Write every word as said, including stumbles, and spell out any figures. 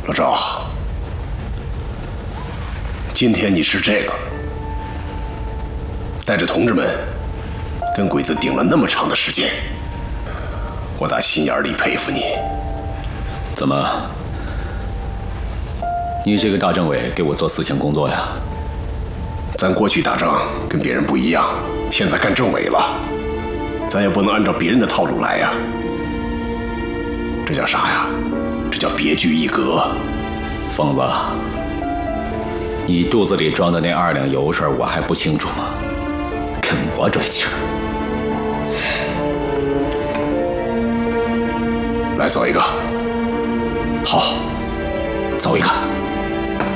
老赵，今天你是这个，带着同志们跟鬼子顶了那么长的时间，我打心眼里佩服你。 怎么？你这个大政委给我做思想工作呀？ 咱过去打仗跟别人不一样，现在干政委了，咱也不能按照别人的套路来呀。这叫啥呀？这叫别具一格。 疯子，你肚子里装的那二两油水我还不清楚吗？跟我拽气儿！ 来走一个。 好，走一个。